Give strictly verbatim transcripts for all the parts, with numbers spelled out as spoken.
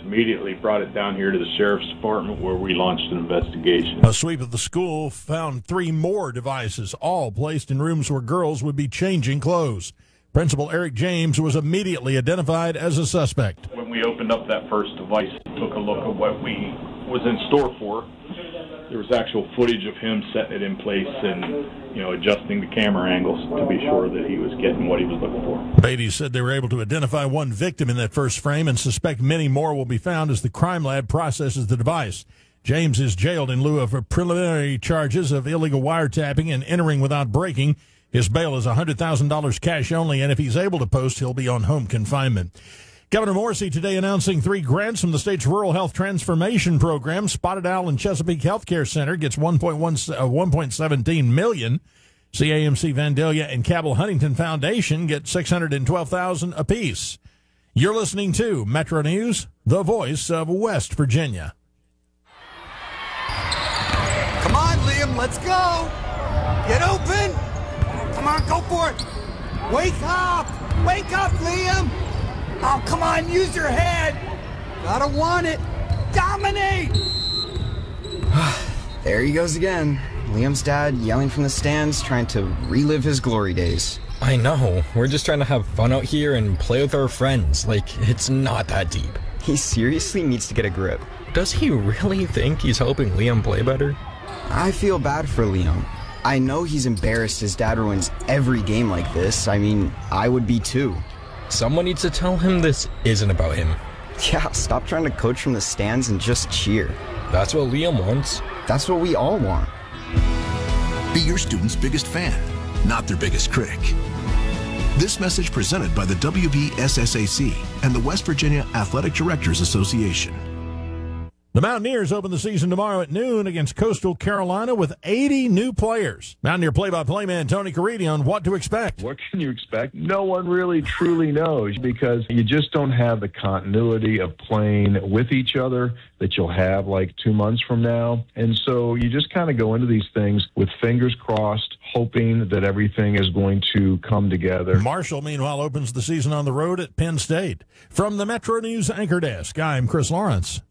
immediately brought it down here to the sheriff's department where we launched an investigation. A sweep of the school found three more devices, all placed in rooms where girls would be changing clothes. Principal Eric James was immediately identified as a suspect. When we opened up that first device, took a look at what we was in store for, there was actual footage of him setting it in place and, you know, adjusting the camera angles to be sure that he was getting what he was looking for. Beatty said they were able to identify one victim in that first frame and suspect many more will be found as the crime lab processes the device. James is jailed in lieu of preliminary charges of illegal wiretapping and entering without breaking. His bail is one hundred thousand dollars cash only, and if he's able to post, he'll be on home confinement. Governor Morrisey today announcing three grants from the state's Rural Health Transformation Program. Spotted Owl and Chesapeake Healthcare Center gets one point one one seven million dollars. C A M C Vandalia and Cabell Huntington Foundation get six hundred twelve thousand dollars apiece. You're listening to Metro News, the voice of West Virginia. Come on, Liam, let's go. Get open. Come on, go for it. Wake up. Wake up, Liam. Oh, come on, use your head. Gotta want it. Dominate. There he goes again. Liam's dad yelling from the stands, trying to relive his glory days. I know. We're just trying to have fun out here and play with our friends. Like, it's not that deep. He seriously needs to get a grip. Does he really think he's helping Liam play better? I feel bad for Liam. I know he's embarrassed his dad ruins every game like this. I mean, I would be too. Someone needs to tell him this isn't about him. Yeah, stop trying to coach from the stands and just cheer. That's what Liam wants. That's what we all want. Be your student's biggest fan, not their biggest critic. This message presented by the W V S S A C and the West Virginia Athletic Directors Association. The Mountaineers open the season tomorrow at noon against Coastal Carolina with eighty new players. Mountaineer play-by-play man Tony Caridi on what to expect. What can you expect? No one really truly knows because you just don't have the continuity of playing with each other that you'll have like two months from now. And so you just kind of go into these things with fingers crossed, hoping that everything is going to come together. Marshall, meanwhile, opens the season on the road at Penn State. From the Metro News Anchor Desk, I'm Chris Lawrence.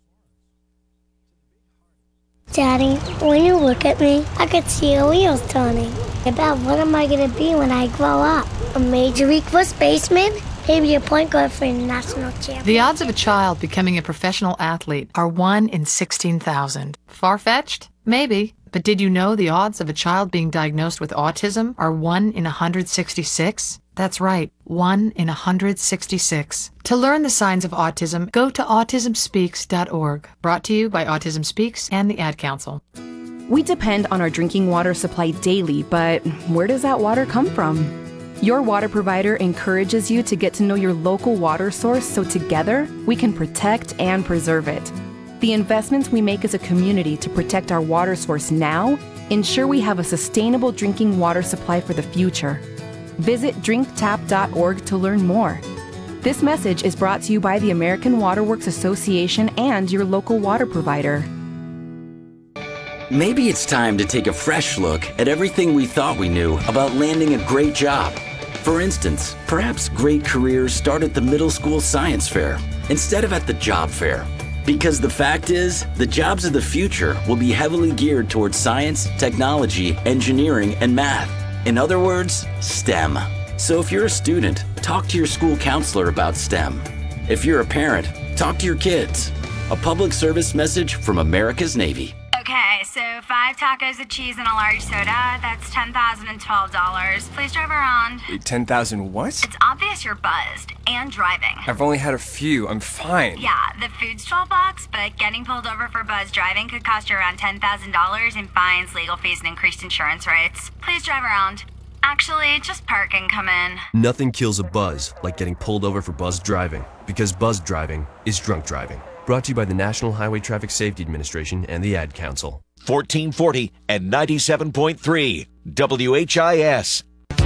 Daddy, when you look at me, I could see your wheels turning. About what am I going to be when I grow up? A Major League First baseman? Maybe a point guard for a national champion. The odds of a child becoming a professional athlete are one in sixteen thousand. Far-fetched? Maybe. But did you know the odds of a child being diagnosed with autism are one in one hundred sixty-six? That's right, one in one hundred sixty-six. To learn the signs of autism, go to autism speaks dot org. Brought to you by Autism Speaks and the Ad Council. We depend on our drinking water supply daily, but where does that water come from? Your water provider encourages you to get to know your local water source so together we can protect and preserve it. The investments we make as a community to protect our water source now ensure we have a sustainable drinking water supply for the future. Visit drink tap dot org to learn more. This message is brought to you by the American Water Works Association and your local water provider. Maybe it's time to take a fresh look at everything we thought we knew about landing a great job. For instance, perhaps great careers start at the middle school science fair instead of at the job fair. Because the fact is, the jobs of the future will be heavily geared towards science, technology, engineering, and math. In other words, STEM. So if you're a student, talk to your school counselor about STEM. If you're a parent, talk to your kids. A public service message from America's Navy. Okay, so five tacos of cheese and a large soda, that's ten thousand twelve dollars. Please drive around. Wait, ten thousand what? It's obvious you're buzzed and driving. I've only had a few. I'm fine. Yeah, the food's twelve bucks, but getting pulled over for buzz driving could cost you around ten thousand dollars in fines, legal fees, and increased insurance rates. Please drive around. Actually, just park and come in. Nothing kills a buzz like getting pulled over for buzz driving, because buzz driving is drunk driving. Brought to you by the National Highway Traffic Safety Administration and the Ad Council. fourteen forty and ninety-seven point three W H I S.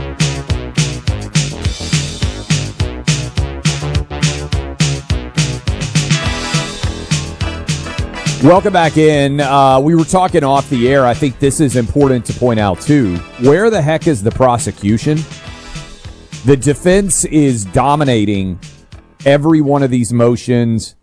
Welcome back in. Uh, we were talking off the air. I think this is important to point out, too. Where the heck is the prosecution? The defense is dominating every one of these motions.